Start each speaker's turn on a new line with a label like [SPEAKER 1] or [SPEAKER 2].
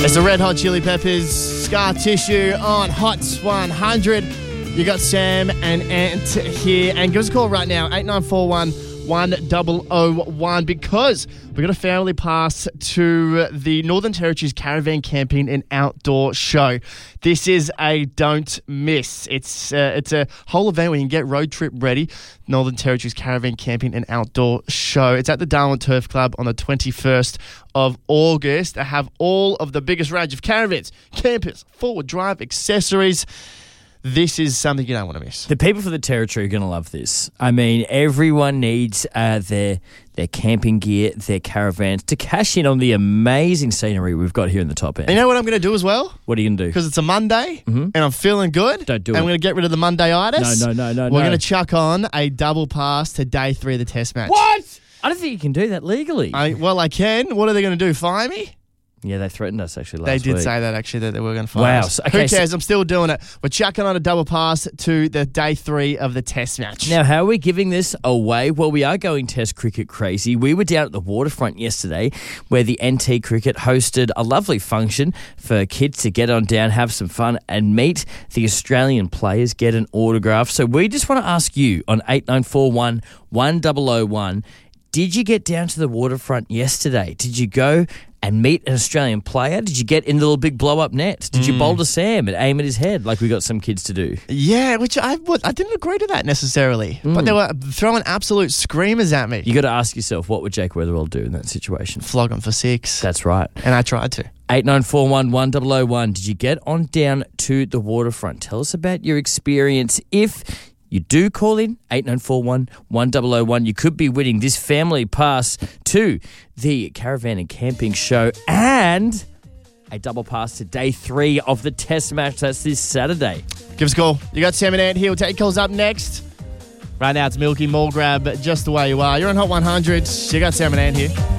[SPEAKER 1] It's the Red Hot Chili Peppers, Scar Tissue on Hot 100. You got Sam and Ant here. And give us a call right now, 8941 1001, because we got a family pass to the Northern Territory's Caravan Camping and Outdoor Show. This is a don't miss. It's a whole event where you can get road trip ready. Northern Territory's Caravan Camping and Outdoor Show. It's at the Darwin Turf Club on the 21st of August. They have all of the biggest range of caravans, campers, forward drive accessories. This is something you don't want to miss.
[SPEAKER 2] The people for the Territory are going to love this. I mean, everyone needs their camping gear, their caravans, to cash in on the amazing scenery we've got here in the top end.
[SPEAKER 1] And you know what I'm going to do as well?
[SPEAKER 2] What are you going to do?
[SPEAKER 1] Because it's a Monday and I'm feeling good.
[SPEAKER 2] Don't do
[SPEAKER 1] it.
[SPEAKER 2] it.
[SPEAKER 1] I'm going to get rid of the Monday-itis.
[SPEAKER 2] No.
[SPEAKER 1] We're going to chuck on a double pass to day 3 of the test match.
[SPEAKER 2] What? I don't think you can do that legally.
[SPEAKER 1] I can. What are they going to do? Fire me?
[SPEAKER 2] Yeah, they threatened us actually last week.
[SPEAKER 1] They did say that actually, that they were going to fire us.
[SPEAKER 2] Okay,
[SPEAKER 1] who cares? I'm still doing it. We're chucking on a double pass to the day 3 of the test match.
[SPEAKER 2] Now, how are we giving this away? Well, we are going Test cricket crazy. We were down at the waterfront yesterday where the NT Cricket hosted a lovely function for kids to get on down, have some fun and meet the Australian players, get an autograph. So we just want to ask you on 8941 1001, did you get down to the waterfront yesterday? Did you go and meet an Australian player? Did you get in the little big blow-up net? Did you bowl to Sam and aim at his head like we got some kids to do?
[SPEAKER 1] Yeah, which I didn't agree to that necessarily. But they were throwing absolute screamers at me.
[SPEAKER 2] You got to ask yourself, what would Jake Weatherall do in that situation?
[SPEAKER 1] Flog him for 6.
[SPEAKER 2] That's right.
[SPEAKER 1] And I tried to.
[SPEAKER 2] 8941 1001. Did you get on down to the waterfront? Tell us about your experience. If you do call in, 8941 1001. You could be winning this family pass to the Caravan and Camping Show and a double pass to day 3 of the test match. That's this Saturday.
[SPEAKER 1] Give us a call. You got Sam and Ant here. We'll take calls up next. Right now it's Milky Mall Grab, just the way you are. You're on Hot 100. You got Sam and Ant here.